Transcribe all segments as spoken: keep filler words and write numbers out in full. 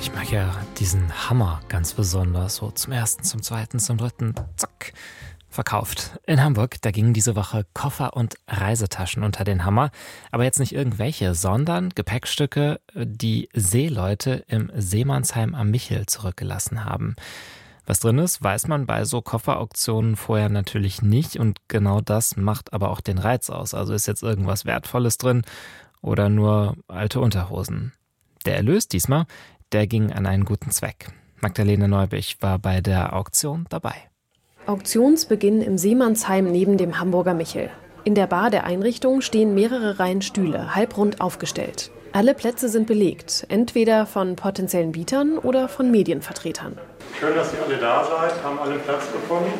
Ich mag ja diesen Hammer ganz besonders. So zum ersten, zum zweiten, zum dritten, zack, verkauft. In Hamburg, da gingen diese Woche Koffer und Reisetaschen unter den Hammer. Aber jetzt nicht irgendwelche, sondern Gepäckstücke, die Seeleute im Seemannsheim am Michel zurückgelassen haben. Was drin ist, weiß man bei so Kofferauktionen vorher natürlich nicht. Und genau das macht aber auch den Reiz aus. Also ist jetzt irgendwas Wertvolles drin oder nur alte Unterhosen. Der Erlös diesmal, der ging an einen guten Zweck. Magdalene Neubich war bei der Auktion dabei. Auktionsbeginn im Seemannsheim neben dem Hamburger Michel. In der Bar der Einrichtung stehen mehrere Reihen Stühle, halbrund aufgestellt. Alle Plätze sind belegt, entweder von potenziellen Bietern oder von Medienvertretern. Schön, dass ihr alle da seid, haben alle Platz gefunden.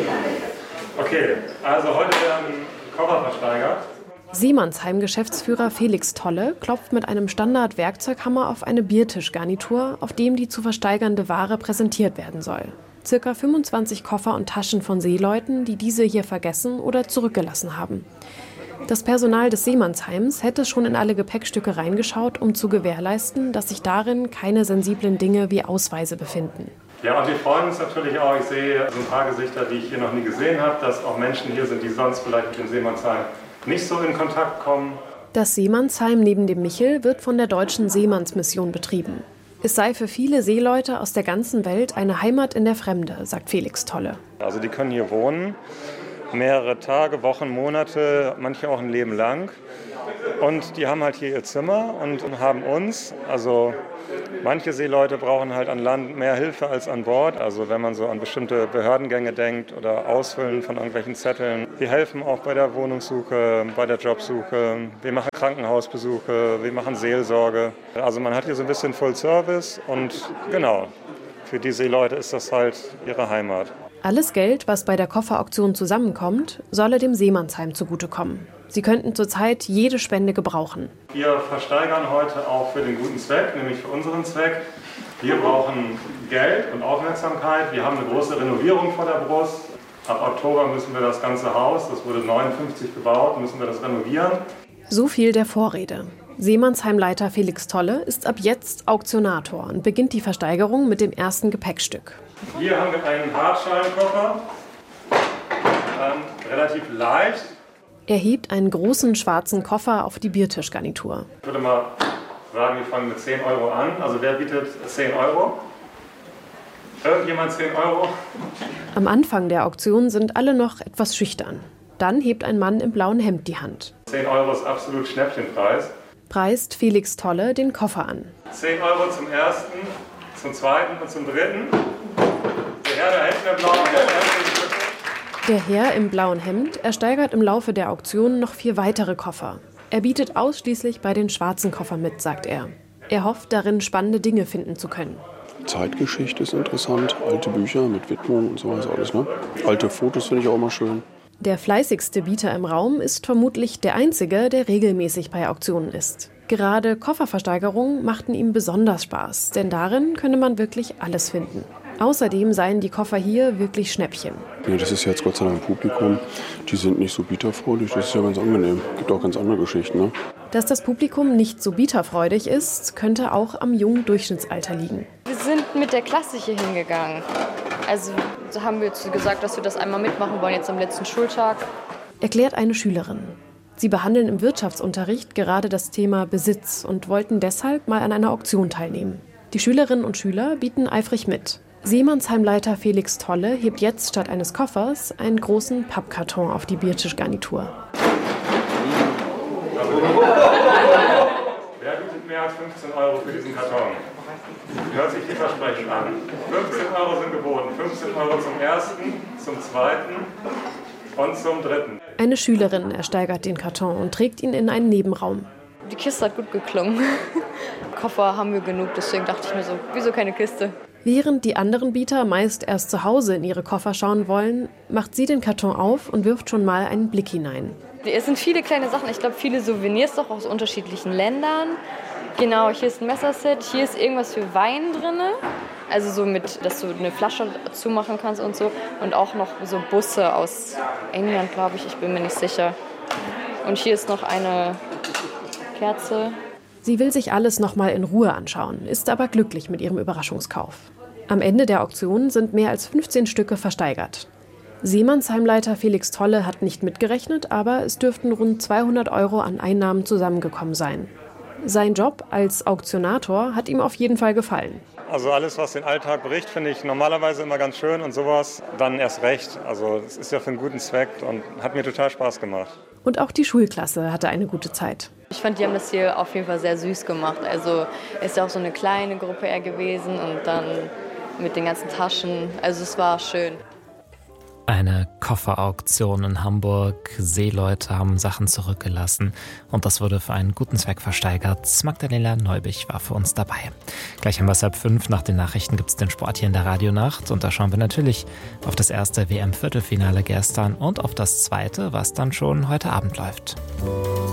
Okay, also heute werden Koffer versteigert. Seemannsheim-Geschäftsführer Felix Tolle klopft mit einem Standard-Werkzeughammer auf eine Biertischgarnitur, auf dem die zu versteigernde Ware präsentiert werden soll. Circa fünfundzwanzig Koffer und Taschen von Seeleuten, die diese hier vergessen oder zurückgelassen haben. Das Personal des Seemannsheims hätte schon in alle Gepäckstücke reingeschaut, um zu gewährleisten, dass sich darin keine sensiblen Dinge wie Ausweise befinden. Ja, und wir freuen uns natürlich auch, ich sehe so ein paar Gesichter, die ich hier noch nie gesehen habe, dass auch Menschen hier sind, die sonst vielleicht mit dem Seemannsheim nicht so in Kontakt kommen. Das Seemannsheim neben dem Michel wird von der Deutschen Seemannsmission betrieben. Es sei für viele Seeleute aus der ganzen Welt eine Heimat in der Fremde, sagt Felix Tolle. Also die können hier wohnen, mehrere Tage, Wochen, Monate, manche auch ein Leben lang. Und die haben halt hier ihr Zimmer und haben uns, also manche Seeleute brauchen halt an Land mehr Hilfe als an Bord. Also wenn man so an bestimmte Behördengänge denkt oder Ausfüllen von irgendwelchen Zetteln. Wir helfen auch bei der Wohnungssuche, bei der Jobsuche. Wir machen Krankenhausbesuche, wir machen Seelsorge. Also man hat hier so ein bisschen Full Service und genau, für die Seeleute ist das halt ihre Heimat. Alles Geld, was bei der Kofferauktion zusammenkommt, solle dem Seemannsheim zugutekommen. Sie könnten zurzeit jede Spende gebrauchen. Wir versteigern heute auch für den guten Zweck, nämlich für unseren Zweck. Wir brauchen Geld und Aufmerksamkeit. Wir haben eine große Renovierung vor der Brust. Ab Oktober müssen wir das ganze Haus, das wurde neunundfünfzig gebaut, müssen wir das renovieren. So viel der Vorrede. Seemannsheimleiter Felix Tolle ist ab jetzt Auktionator und beginnt die Versteigerung mit dem ersten Gepäckstück. Hier haben wir einen Hartschalenkoffer, ähm, relativ leicht. Er hebt einen großen schwarzen Koffer auf die Biertischgarnitur. Ich würde mal sagen, wir fangen mit zehn Euro an. Also wer bietet zehn Euro? Irgendjemand zehn Euro? Am Anfang der Auktion sind alle noch etwas schüchtern. Dann hebt ein Mann im blauen Hemd die Hand. zehn Euro ist absolut Schnäppchenpreis. Preist Felix Tolle den Koffer an. zehn Euro zum ersten, zum zweiten und zum dritten. Der Herr da hinten im blauen Hemd. Der Herr im blauen Hemd ersteigert im Laufe der Auktion noch vier weitere Koffer. Er bietet ausschließlich bei den schwarzen Koffern mit, sagt er. Er hofft, darin spannende Dinge finden zu können. Zeitgeschichte ist interessant, alte Bücher mit Widmung und sowas alles, ne? Alte Fotos finde ich auch immer schön. Der fleißigste Bieter im Raum ist vermutlich der einzige, der regelmäßig bei Auktionen ist. Gerade Kofferversteigerungen machten ihm besonders Spaß, denn darin könne man wirklich alles finden. Außerdem seien die Koffer hier wirklich Schnäppchen. Ja, das ist jetzt Gott sei Dank Publikum. Die sind nicht so bieterfreudig, das ist ja ganz angenehm. Gibt auch ganz andere Geschichten, ne? Dass das Publikum nicht so bieterfreudig ist, könnte auch am jungen Durchschnittsalter liegen. Wir sind mit der Klasse hier hingegangen. Also haben wir jetzt gesagt, dass wir das einmal mitmachen wollen, jetzt am letzten Schultag. Erklärt eine Schülerin. Sie behandeln im Wirtschaftsunterricht gerade das Thema Besitz und wollten deshalb mal an einer Auktion teilnehmen. Die Schülerinnen und Schüler bieten eifrig mit. Seemannsheimleiter Felix Tolle hebt jetzt statt eines Koffers einen großen Pappkarton auf die Biertischgarnitur. Wer bietet mehr als fünfzehn Euro für diesen Karton? Hört sich vielversprechend an. fünfzehn Euro sind geboten. fünfzehn Euro zum ersten, zum zweiten und zum dritten. Eine Schülerin ersteigert den Karton und trägt ihn in einen Nebenraum. Die Kiste hat gut geklungen. Koffer haben wir genug, deswegen dachte ich mir so, wieso keine Kiste? Während die anderen Bieter meist erst zu Hause in ihre Koffer schauen wollen, macht sie den Karton auf und wirft schon mal einen Blick hinein. Es sind viele kleine Sachen, ich glaube viele Souvenirs doch aus unterschiedlichen Ländern. Genau, hier ist ein Messerset, hier ist irgendwas für Wein drin. Also so mit, dass du eine Flasche zumachen kannst und so. Und auch noch so Busse aus England, glaube ich, ich bin mir nicht sicher. Und hier ist noch eine Kerze. Sie will sich alles nochmal in Ruhe anschauen, ist aber glücklich mit ihrem Überraschungskauf. Am Ende der Auktion sind mehr als fünfzehn Stücke versteigert. Seemannsheimleiter Felix Tolle hat nicht mitgerechnet, aber es dürften rund zweihundert Euro an Einnahmen zusammengekommen sein. Sein Job als Auktionator hat ihm auf jeden Fall gefallen. Also alles, was den Alltag bricht, finde ich normalerweise immer ganz schön und sowas dann erst recht. Also es ist ja für einen guten Zweck und hat mir total Spaß gemacht. Und auch die Schulklasse hatte eine gute Zeit. Ich fand, die haben das hier auf jeden Fall sehr süß gemacht. Also es ist ja auch so eine kleine Gruppe eher gewesen und dann mit den ganzen Taschen. Also es war schön. Eine Kofferauktion in Hamburg. Seeleute haben Sachen zurückgelassen und das wurde für einen guten Zweck versteigert. Magdalena Neubich war für uns dabei. Gleich um halb fünf nach den Nachrichten gibt es den Sport hier in der Radionacht und da schauen wir natürlich auf das erste W M-Viertelfinale gestern und auf das zweite, was dann schon heute Abend läuft.